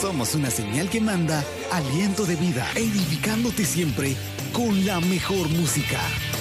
Somos una señal que manda aliento de vida, edificándote siempre con la mejor música.